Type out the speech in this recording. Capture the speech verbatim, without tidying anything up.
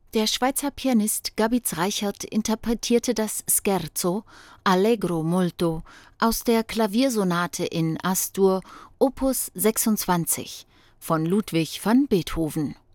Der Schweizer Pianist Gabitz Reichert interpretierte das Scherzo Allegro molto aus der Klaviersonate in A-Dur Opus sechsundzwanzig von Ludwig van Beethoven.